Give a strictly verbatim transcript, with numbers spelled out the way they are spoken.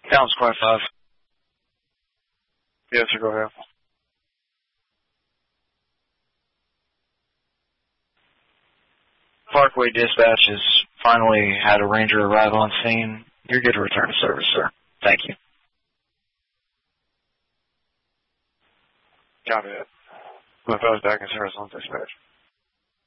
Down Squad five. Yes, sir, go ahead. Parkway Dispatch has finally had a ranger arrive on scene. You're good to return to service, sir. Thank you. Got it. My phone's back in service on dispatch.